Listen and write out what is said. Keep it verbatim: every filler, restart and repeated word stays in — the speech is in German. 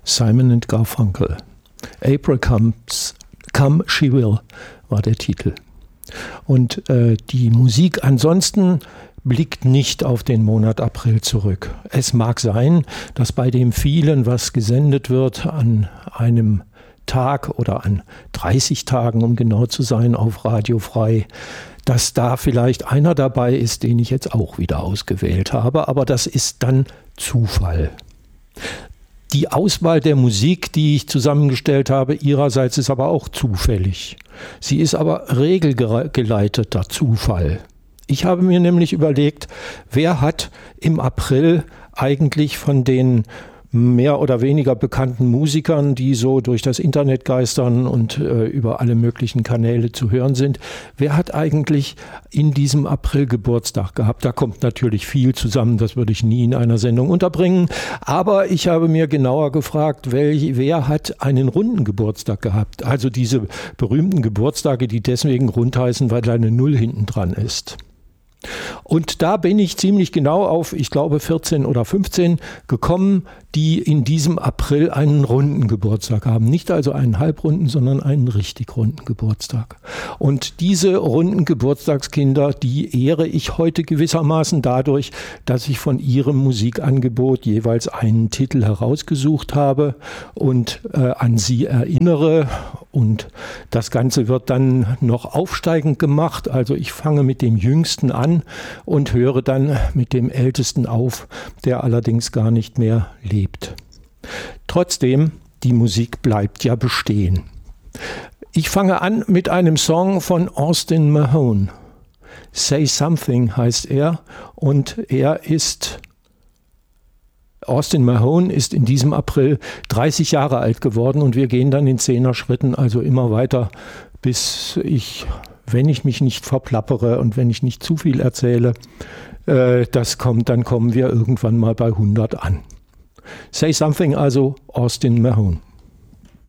Simon and Garfunkel. April Comes, Come She Will war der Titel. Und äh, die Musik ansonsten blickt nicht auf den Monat April zurück. Es mag sein, dass bei dem vielen, was gesendet wird, an einem Tag oder an dreißig Tagen, um genau zu sein, auf Radio Frei, dass da vielleicht einer dabei ist, den ich jetzt auch wieder ausgewählt habe, aber das ist dann Zufall. Die Auswahl der Musik, die ich zusammengestellt habe, ihrerseits ist aber auch zufällig. Sie ist aber regelgeleiteter Zufall. Ich habe mir nämlich überlegt, wer hat im April eigentlich von den mehr oder weniger bekannten Musikern, die so durch das Internet geistern und äh, über alle möglichen Kanäle zu hören sind, wer hat eigentlich in diesem April Geburtstag gehabt? Da kommt natürlich viel zusammen, das würde ich nie in einer Sendung unterbringen, aber ich habe mir genauer gefragt, welch, wer hat einen runden Geburtstag gehabt? Also diese berühmten Geburtstage, die deswegen rund heißen, weil da eine Null hinten dran ist. Und da bin ich ziemlich genau auf, ich glaube vierzehn oder fünfzehn gekommen, die in diesem April einen runden Geburtstag haben. Nicht also einen halbrunden, sondern einen richtig runden Geburtstag. Und diese runden Geburtstagskinder, die ehre ich heute gewissermaßen dadurch, dass ich von ihrem Musikangebot jeweils einen Titel herausgesucht habe und äh, an sie erinnere. Und das Ganze wird dann noch aufsteigend gemacht. Also ich fange mit dem Jüngsten an und höre dann mit dem Ältesten auf, der allerdings gar nicht mehr lebt. Trotzdem, die Musik bleibt ja bestehen. Ich fange an mit einem Song von Austin Mahone. Say Something heißt er und er ist... Austin Mahone ist in diesem April dreißig Jahre alt geworden und wir gehen dann in Zehner-Schritten, also immer weiter, bis ich, wenn ich mich nicht verplappere und wenn ich nicht zu viel erzähle, äh, das kommt, dann kommen wir irgendwann mal bei hundert an. Say Something, also Austin Mahone.